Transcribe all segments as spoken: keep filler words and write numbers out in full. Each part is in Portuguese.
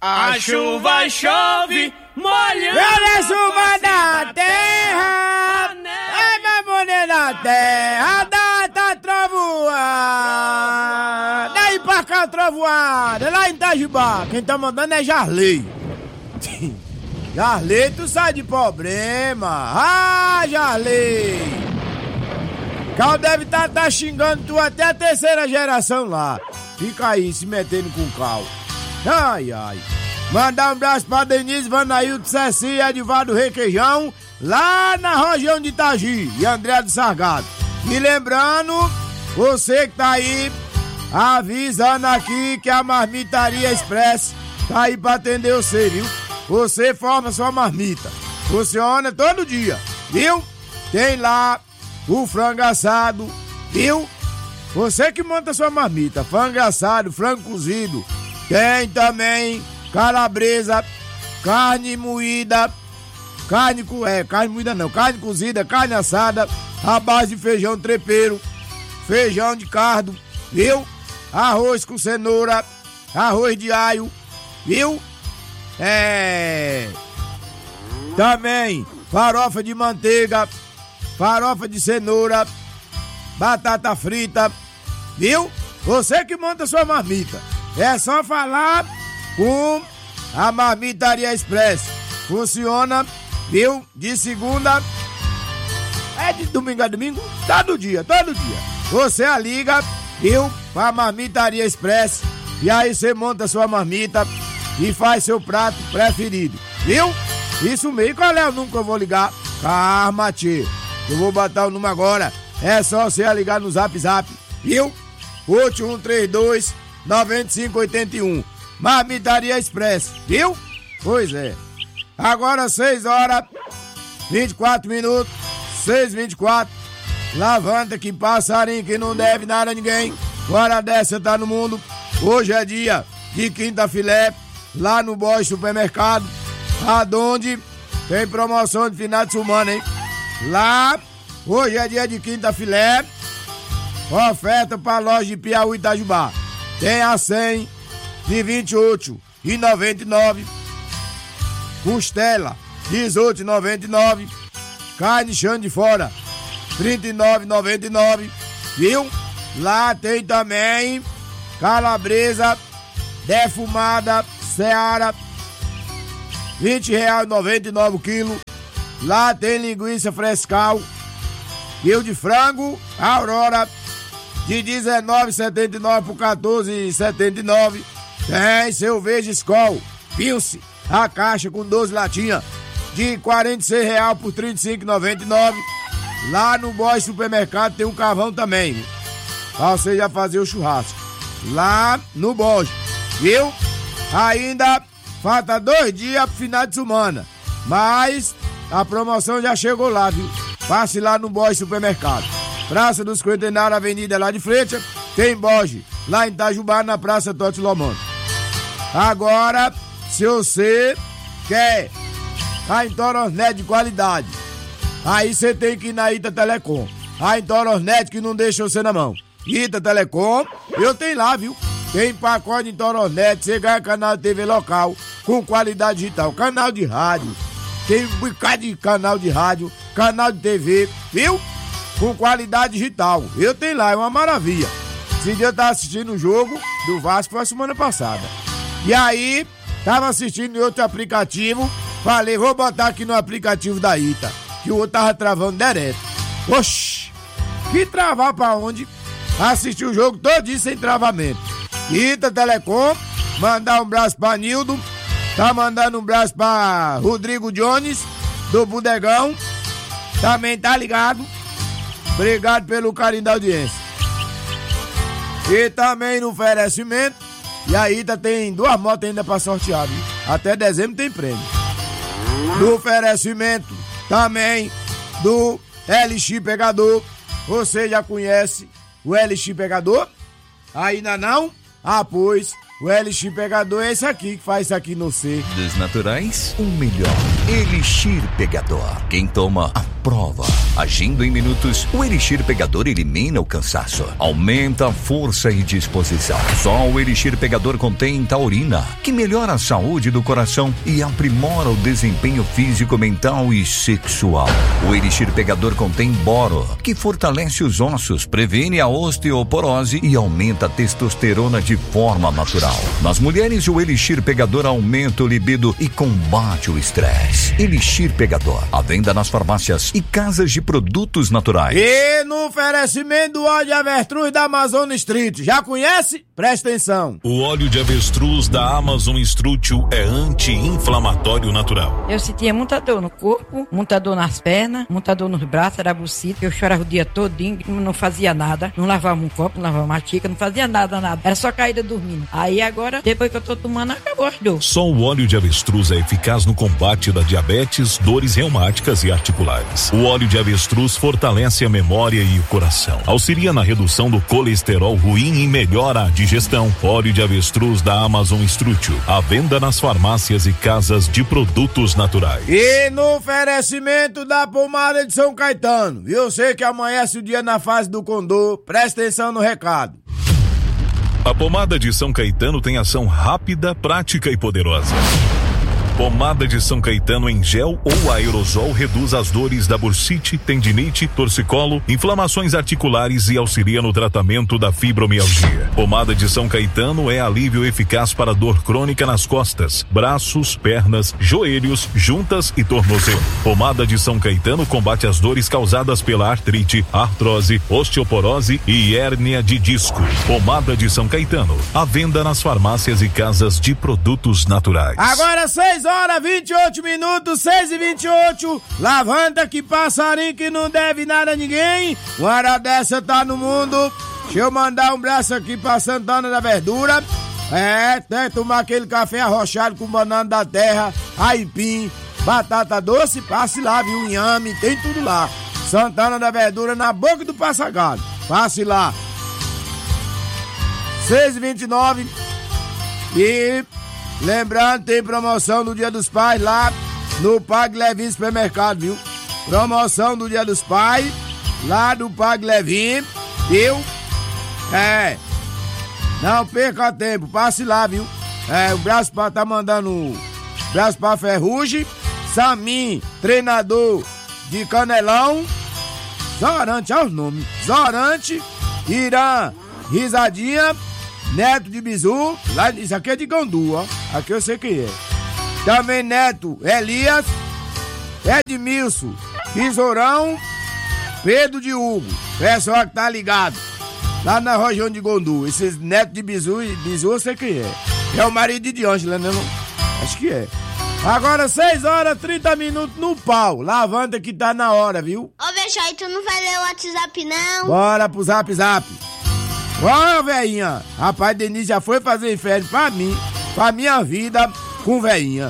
A chuva chove, molhando. Olha a chuva da terra, é minha mulher na terra, dá, tá trovoada. Daí pra cá, trovoada, lá em Itajubá, quem tá mandando é Jarley. Jarley, tu sai de problema. Ah, Jarley. Cal deve tá, tá xingando tu até a terceira geração lá. Fica aí se metendo com cal. Ai, ai. Mandar um abraço pra Denise, Vanaildo, Ceci, Edivaldo Requeijão, lá na região de Itagi, e André do Sargado. E lembrando, você que tá aí, avisando aqui que a Marmitaria Express tá aí pra atender você, viu? Você forma sua marmita. Funciona todo dia, viu? Tem lá o frango assado, viu? Você que monta sua marmita, frango assado, frango cozido. Tem também calabresa, carne moída, carne, é, carne moída não, carne cozida, carne assada, à base de feijão trepeiro, feijão de cardo, viu? Arroz com cenoura, arroz de alho, viu? É... Também farofa de manteiga, farofa de cenoura, batata frita, viu? Você que monta sua marmita. É só falar com a Marmitaria Express. Funciona, viu? De segunda. É de domingo a domingo? Todo dia, todo dia. Você a liga, viu? Pra Marmitaria Express. E aí você monta sua marmita e faz seu prato preferido, viu? Isso mesmo. Qual é o número que eu vou ligar? Calma, tio. Eu vou botar o número agora. É só você ligar no Zap Zap, viu? oito um três dois, nove cinco oito um. Marmitaria Express, viu? Pois é. Agora seis horas, vinte e quatro minutos, seis e vinte e quatro. Lavanta que passarinho que não deve nada a ninguém. Hora dessa tá no mundo. Hoje é dia de quinta filé, lá no Bosch Supermercado, aonde tem promoção de final de semana, hein? Lá, hoje é dia de quinta filé, oferta para loja de Piauí Itajubá. Tem a cem de vinte e oito e noventa e nove, costela dezoito e noventa e nove, carne chão de fora trinta e nove e noventa e nove, viu? Lá tem também calabresa defumada Seara, vinte reais e noventa e nove o quilo. Lá tem linguiça frescal, quilo de frango Aurora de dezenove e setenta e nove por quatorze e setenta e nove. Tem cerveja Skol Pilce, a caixa com doze latinhas de quarenta e seis reais por trinta e cinco e noventa e nove. Lá no Bosch Supermercado tem um carvão também, viu? Pra você já fazer o churrasco lá no Bosch, viu? Ainda falta dois dias pro final de semana, mas a promoção já chegou lá, viu? Passe lá no Bosch Supermercado, Praça dos Quintenários, Avenida lá de frente. Tem Bosch lá em Itajubá, na Praça Totti Lomano. Agora, se você quer a internet de qualidade, aí você tem que ir na Ita Telecom. A internet que não deixa você na mão. Ita Telecom, eu tenho lá, viu? Tem pacote de internet, você ganha canal de T V local com qualidade digital, canal de rádio, tem um bocado de canal de rádio, canal de T V, viu? Com qualidade digital. Eu tenho lá, é uma maravilha. Esse dia eu tava assistindo o jogo do Vasco, foi a semana passada. E aí, tava assistindo em outro aplicativo, falei, vou botar aqui no aplicativo da Ita, que o outro tava travando direto. Oxi, que travar pra onde? Assistir o jogo todinho sem travamento. Ita Telecom, mandar um braço pra Nildo, tá mandando um braço pra Rodrigo Jones, do Bodegão, também tá ligado. Obrigado pelo carinho da audiência. E também no oferecimento, e a Ita tem duas motos ainda pra sortear, viu? Até dezembro tem prêmio. No oferecimento também do L X Pegador. Você já conhece o L X Pegador? Ainda não? Ah, pois, o L X Pegador é esse aqui que faz isso aqui no C. Dos naturais, o melhor. Elixir Pegador. Quem toma, aprova. Agindo em minutos, o Elixir Pegador elimina o cansaço, aumenta a força e disposição. Só o Elixir Pegador contém taurina, que melhora a saúde do coração e aprimora o desempenho físico, mental e sexual. O Elixir Pegador contém boro, que fortalece os ossos, previne a osteoporose e aumenta a testosterona de forma natural. Nas mulheres, o Elixir Pegador aumenta o libido e combate o estresse. Elixir Pegador, à venda nas farmácias e casas de produtos naturais. E no oferecimento do óleo de avestruz da Amazon Street. Já conhece? Presta atenção. O óleo de avestruz da Amazon Street é anti-inflamatório natural. Eu sentia muita dor no corpo, muita dor nas pernas, muita dor nos braços, era bucita. Eu chorava o dia todinho, não fazia nada. Não lavava um copo, não lavava uma xícara, não fazia nada, nada. Era só caída dormindo. Aí agora, depois que eu tô tomando, acabou as dores. Só o óleo de avestruz é eficaz no combate da diabetes, dores reumáticas e articulares. O óleo de avestruz fortalece a memória e o coração. Auxilia na redução do colesterol ruim e melhora a digestão. Óleo de avestruz da Amazon Estrútil. À venda nas farmácias e casas de produtos naturais. E no oferecimento da pomada de São Caetano. Viu? Você que amanhece o dia na fase do condor, presta atenção no recado. A pomada de São Caetano tem ação rápida, prática e poderosa. Pomada de São Caetano em gel ou aerosol reduz as dores da bursite, tendinite, torcicolo, inflamações articulares e auxilia no tratamento da fibromialgia. Pomada de São Caetano é alívio eficaz para dor crônica nas costas, braços, pernas, joelhos, juntas e tornozelo. Pomada de São Caetano combate as dores causadas pela artrite, artrose, osteoporose e hérnia de disco. Pomada de São Caetano, à venda nas farmácias e casas de produtos naturais. Agora seis horas, vinte e oito minutos, seis e vinte e oito. Lavanda que passarinho que não deve nada a ninguém. Uma hora dessa tá no mundo. Deixa eu mandar um braço aqui pra Santana da Verdura. É, tem que tomar aquele café arrochado com banana da terra, aipim, batata doce, passe lá, viu? Inhame, tem tudo lá. Santana da Verdura na boca do Passagado. Passe lá. seis e vinte e nove. E lembrando, tem promoção do Dia dos Pais lá no Pague Levin Supermercado, viu? Promoção do Dia dos Pais lá do Pague Levin, viu? É. Não perca tempo, passe lá, viu? É, o braço pra tá mandando o braço pra Ferrugem, Samim, treinador de Canelão, Zorante, olha os nomes, Zorante, Irã, Risadinha, Neto de Bizu, lá, isso aqui é de Gandu, ó. Aqui eu sei quem é. Também Neto Elias, Edmilson, Besourão, Pedro de Hugo. Pessoal que tá ligado lá na região de Gondu. Esses Neto de Bizu, Bizu eu sei quem é. É o marido de Ângela, né? Não? Acho que é. Agora seis horas, trinta minutos no pau. Lavanda que tá na hora, viu? Ô, Bechói, tu não vai ler o WhatsApp, não? Bora pro Zap Zap. Ó, velhinha, rapaz, Denise já foi fazer inferno pra mim, pra minha vida com velhinha.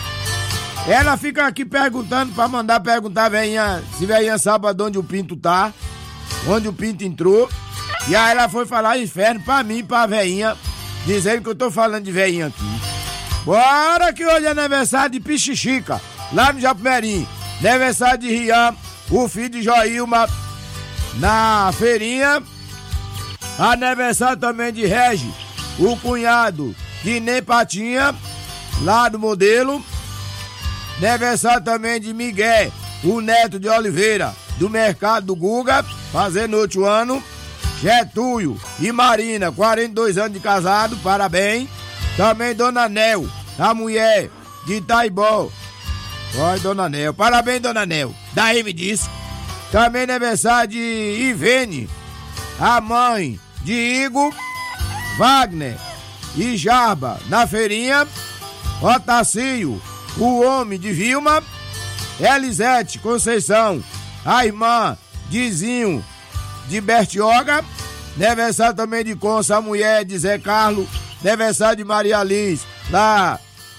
Ela fica aqui perguntando, pra mandar perguntar, velhinha, se velhinha sabe onde o pinto tá, onde o pinto entrou. E aí ela foi falar inferno pra mim, pra velhinha, dizendo que eu tô falando de velhinha aqui. Bora que hoje é aniversário de Pichichica, lá no Japimerinho. Aniversário de Rian, o filho de Joilma, na feirinha. Aniversário também de Regi, o cunhado de Nem Patinha, lá do Modelo. Aniversário também de Miguel, o neto de Oliveira, do Mercado do Guga, fazendo outro ano. Getúlio e Marina, quarenta e dois anos de casado, parabéns. Também Dona Nel, a mulher de Itaibó. Oi, Dona Nel, parabéns, Dona Nel, daí me disse. Também aniversário de Ivene, a mãe de Igor, Wagner e Jarba na feirinha. Otacílio, o homem de Vilma. Elisete Conceição, a irmã de Zinho de Bertioga. Aniversário também de Consa, a mulher de Zé Carlos. Aniversário de Maria Liz, da,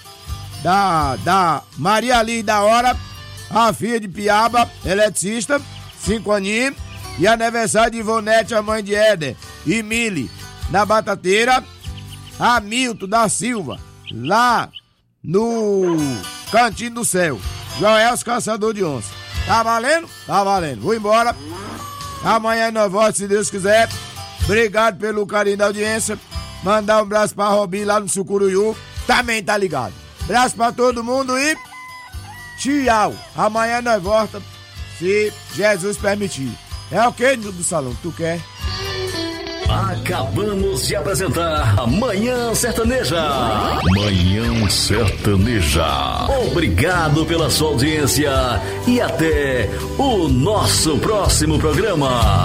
da, da Maria Liz da Hora, a filha de Piaba, eletricista, cinco aninhos. E aniversário de Ivonete, a mãe de Éder e Mili, na Batateira. Hamilton da Silva, lá no Cantinho do Céu. Joelso Caçador de Onça. Tá valendo? Tá valendo. Vou embora. Amanhã nós voltamos, se Deus quiser. Obrigado pelo carinho da audiência. Mandar um abraço pra Robin lá no Sucuruiú. Também tá ligado. Abraço pra todo mundo e tchau. Amanhã nós voltamos, se Jesus permitir. É o que do salão? Tu quer? Acabamos de apresentar a Manhã Sertaneja. Manhã Sertaneja. Obrigado pela sua audiência e até o nosso próximo programa.